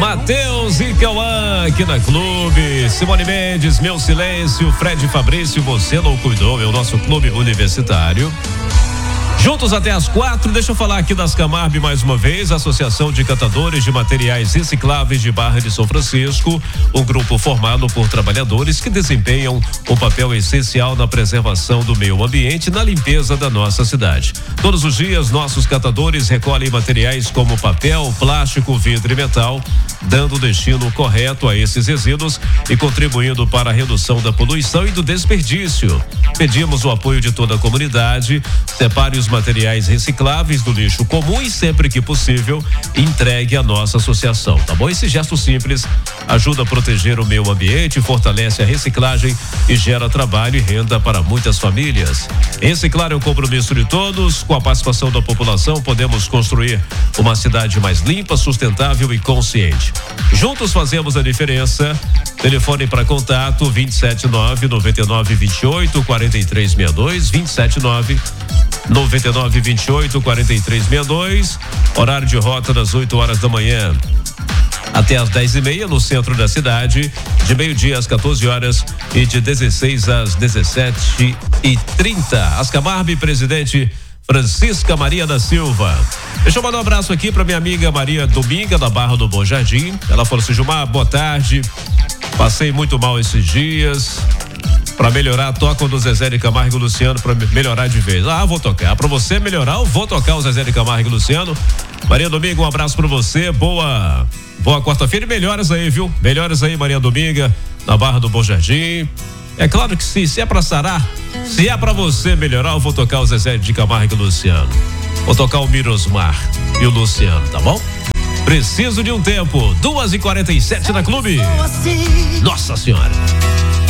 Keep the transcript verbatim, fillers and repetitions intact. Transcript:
Matheus e Cauã aqui na Clube. Simone Mendes, Meu Silêncio. Fred Fabrício, Você Não Cuidou, é o nosso clube universitário. Juntos até as quatro, deixa eu falar aqui das Camarb mais uma vez, Associação de Catadores de Materiais Recicláveis de Barra de São Francisco, um grupo formado por trabalhadores que desempenham um papel essencial na preservação do meio ambiente e na limpeza da nossa cidade. Todos os dias, nossos catadores recolhem materiais como papel, plástico, vidro e metal, dando o destino correto a esses resíduos e contribuindo para a redução da poluição e do desperdício. Pedimos o apoio de toda a comunidade, separe os materiais recicláveis do lixo comum e, sempre que possível, entregue à nossa associação, tá bom? Esse gesto simples ajuda a proteger o meio ambiente, fortalece a reciclagem e gera trabalho e renda para muitas famílias. Reciclar é um compromisso de todos. Com a participação da população, podemos construir uma cidade mais limpa, sustentável e consciente. Juntos fazemos a diferença. Telefone para contato vinte e sete nove, noventa e nove, vinte e oito, quarenta e três sessenta e dois, vinte e sete nove, noventa e nove, vinte e oito, quarenta e três sessenta e dois. Horário de rota das oito horas da manhã até às dez e meia no centro da cidade, de meio-dia às quatorze horas e de dezesseis às dezessete e trinta. As Camarb, presidente Francisca Maria da Silva. Deixa eu mandar um abraço aqui para minha amiga Maria Dominga, da Barra do Bom Jardim. Ela falou assim: Gilmar, boa tarde. Passei muito mal esses dias. Pra melhorar, toca o do Zezé de Camargo e Luciano pra melhorar de vez. Ah, vou tocar. Pra você melhorar, eu vou tocar o Zezé de Camargo e Luciano. Maria Dominga, um abraço pra você. Boa, boa quarta-feira e melhoras aí, viu? Melhoras aí, Maria Dominga, na Barra do Bom Jardim. É claro que se, se é pra sarar, se é pra você melhorar, eu vou tocar o Zezé de Camargo e Luciano. Vou tocar o Mirosmar e o Luciano, tá bom? Preciso de um tempo. duas e quarenta e sete na Clube. Nossa Senhora.